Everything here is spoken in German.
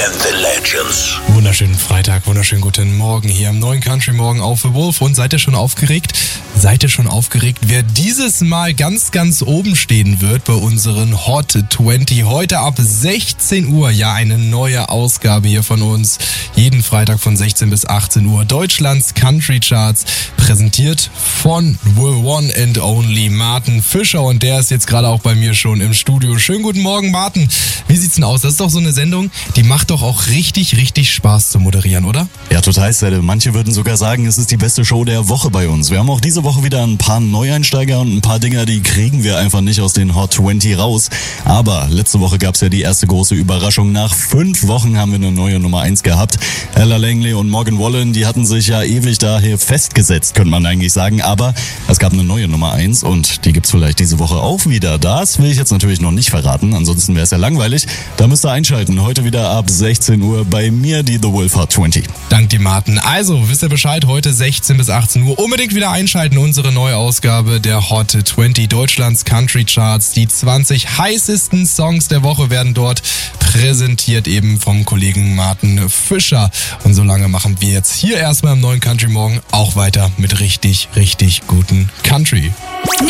and the Legends. Wunderschönen Freitag, wunderschönen guten Morgen hier am neuen Country Morgen auf The Wolf. Und seid ihr schon aufgeregt? Seid ihr schon aufgeregt, wer dieses Mal ganz, ganz oben stehen wird bei unseren Hot 20? Heute ab 16 Uhr, ja, eine neue Ausgabe hier von uns. Jeden Freitag von 16 bis 18 Uhr. Deutschlands Country Charts, präsentiert von The One and Only Martin Fischer. Und der ist jetzt gerade auch bei mir schon im Studio. Schönen guten Morgen, Martin. Wie sieht's denn aus? Das ist doch so eine Sendung, die macht doch auch richtig, richtig Spaß zu moderieren, oder? Ja, total, Sede. Manche würden sogar sagen, es ist die beste Show der Woche bei uns. Wir haben auch diese Woche wieder ein paar Neueinsteiger und ein paar Dinger, die kriegen wir einfach nicht aus den Hot 20 raus. Aber letzte Woche gab es ja die erste große Überraschung. Nach 5 Wochen haben wir eine neue Nummer 1 gehabt. Ella Langley und Morgan Wallen, die hatten sich ja ewig daher festgesetzt, könnte man eigentlich sagen. Aber es gab eine neue Nummer 1 und die gibt's vielleicht diese Woche auch wieder. Das will ich jetzt natürlich noch nicht verraten, ansonsten wäre es ja langweilig. Da müsst ihr einschalten. Heute wieder ab 16 Uhr bei mir die The Wolf Hot 20. Dank dir, Martin. Also, wisst ihr Bescheid, heute 16 bis 18 Uhr. Unbedingt wieder einschalten, unsere neue Ausgabe der Hot 20 Deutschlands Country Charts. Die 20 heißesten Songs der Woche werden dort präsentiert, eben vom Kollegen Martin Fischer. Und solange machen wir jetzt hier erstmal im neuen Country Morgen auch weiter mit richtig, richtig guten Country.